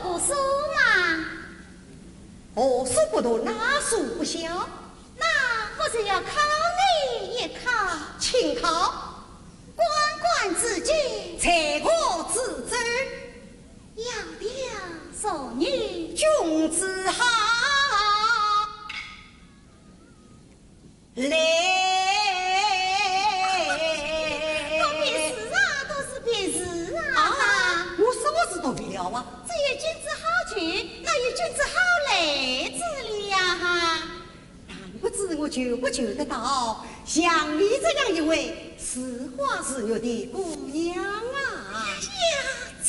过书吗？ 我书不多，那书不小， 那不是要考你一考？ 请考， 关关雉鸡， 才可自知。 窈窕淑女， 君子好。来， 都别事啊，都是别事啊！ 我什么事都不了啊！ 只有君子好逑，哪有君子好来之理呀？ 但不知我救不救得到像你这样一位是花是月的姑娘啊！